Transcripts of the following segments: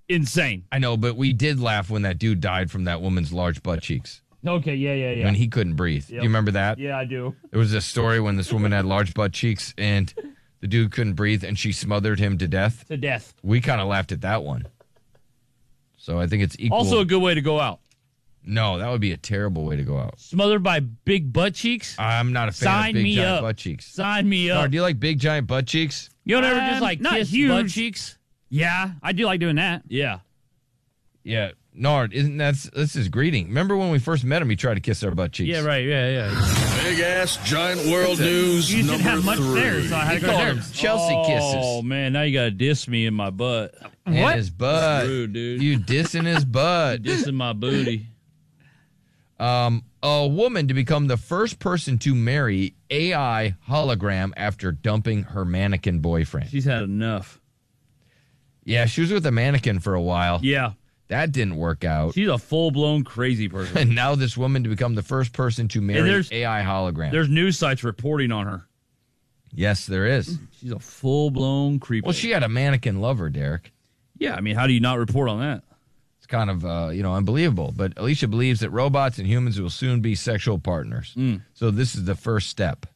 insane. I know, but we did laugh when that dude died from that woman's large butt cheeks. Okay, yeah. When he couldn't breathe. Yep. Do you remember that? Yeah, I do. There was a story when this woman had large butt cheeks and the dude couldn't breathe and she smothered him to death. To death. We kind of laughed at that one. So I think it's equal. Also a good way to go out. No, that would be a terrible way to go out. Smothered by big butt cheeks? I'm not a fan Sign of big me giant up. butt cheeks. Sign me up. Nard, do you like big giant butt cheeks? You don't ever just like not kiss huge. butt cheeks? Yeah, I do like doing that. Yeah. Yeah. Nard, this is greeting. Remember when we first met him, he tried to kiss our butt cheeks. Yeah, right. Yeah. Big ass giant world news. You didn't have much number there, 3. so I had He to go called there. him Chelsea kisses. Oh, man. Now you got to diss me in my butt. And What? his butt. Rude, dude. You dissing his butt. Dissing my booty. A woman to become the first person to marry AI hologram after dumping her mannequin boyfriend. She's had enough. Yeah, she was with a mannequin for a while. Yeah. That didn't work out. She's a full-blown crazy person. And now this woman to become the first person to marry there's- AI hologram. There's news sites reporting on her. Yes, there is. She's a full-blown creeper. Well, she had a mannequin lover, Derek. Yeah, I mean, how do you not report on that? It's kind of, unbelievable. But Alicia believes that robots and humans will soon be sexual partners. So this is the first step.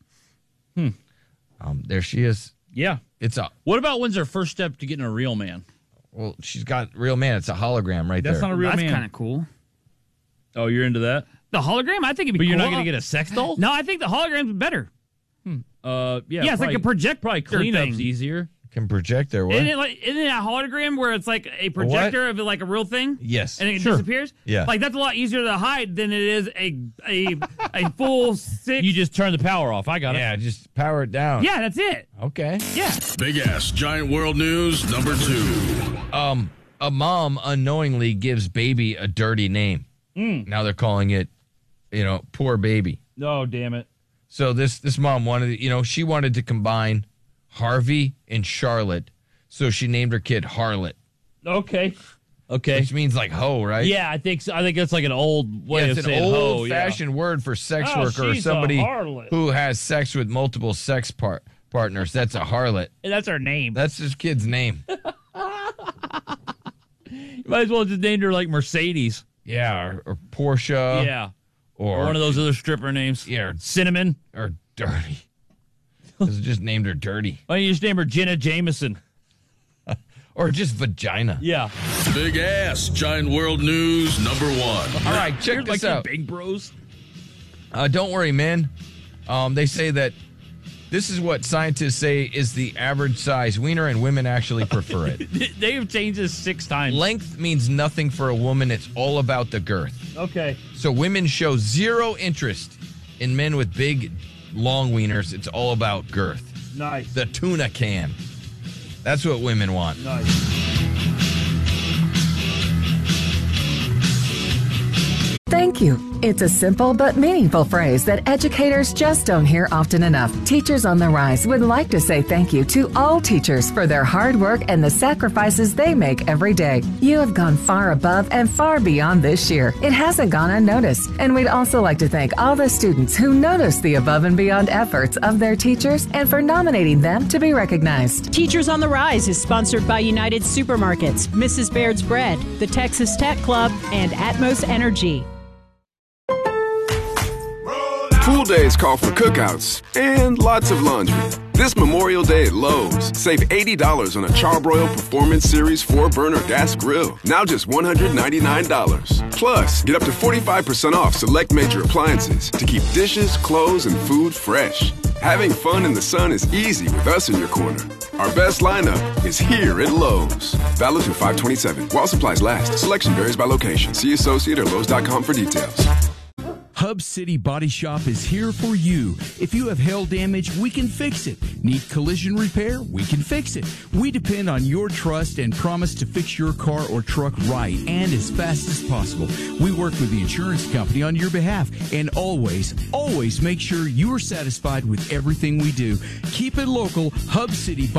There she is. Yeah. What about when's her first step to getting a real man? Well, she's got real man. It's a hologram right That's there. not a real That's man. kind of cool. Oh, you're into that? The hologram, I think it'd be But cool. you're not going to get a sex doll? No, I think the hologram's better. Yeah, Yeah, it's like a projector Probably cleanup's thing. easier. Can project their what? Isn't it a hologram where it's like a projector of like a real thing? Yes. And it Sure. disappears? Yeah. Like that's a lot easier to hide than it is a full six. You just turn the power off. I got it. Yeah, just power it down. Yeah, that's it. Okay. Yeah. Big ass giant world news number 2. A mom unknowingly gives baby a dirty name. Now they're calling it, poor baby. Oh, damn it. So this mom wanted, she wanted to combine Harvey and Charlotte, so she named her kid Harlot, Okay. which means like hoe, right? Yeah, I think so. I think that's like an old way Yeah, of it's an saying hoe. old-fashioned word for sex Oh, worker or she's a somebody harlot. who has sex with multiple sex partners. That's a harlot. And that's her name. That's this kid's name. You might as well just named her like Mercedes. Yeah, or Portia. Yeah. Or Or one of those other stripper names. Yeah, Cinnamon. or Dirty. Because it just named her Dirty. Why don't you just name her Jenna Jameson? Or just Vagina. Yeah. Big ass giant world news number 1. All right, check You're this like out. the big bros. Don't worry, men. They say that this is what scientists say is the average size wiener, and women actually prefer it. They have changed this 6 times. Length means nothing for a woman. It's all about the girth. Okay. So women show zero interest in men with big, long wieners. It's all about girth. Nice. The tuna can. That's what women want. Nice. Thank you. It's a simple but meaningful phrase that educators just don't hear often enough. Teachers on the Rise would like to say thank you to all teachers for their hard work and the sacrifices they make every day. You have gone far above and far beyond this year. It hasn't gone unnoticed. And we'd also like to thank all the students who noticed the above and beyond efforts of their teachers and for nominating them to be recognized. Teachers on the Rise is sponsored by United Supermarkets, Mrs. Baird's Bread, the Texas Tech Club, and Atmos Energy. Pool days call for cookouts and lots of laundry. This Memorial Day at Lowe's, save $80 on a Charbroil Performance Series 4-burner gas grill. Now just $199. Plus, get up to 45% off select major appliances to keep dishes, clothes, and food fresh. Having fun in the sun is easy with us in your corner. Our best lineup is here at Lowe's. Valid through 5/27. While supplies last. Selection varies by location. See associate or Lowe's.com for details. Hub City Body Shop is here for you. If you have hail damage, we can fix it. Need collision repair? We can fix it. We depend on your trust and promise to fix your car or truck right and as fast as possible. We work with the insurance company on your behalf and always make sure you are satisfied with everything we do. Keep it local. Hub City Body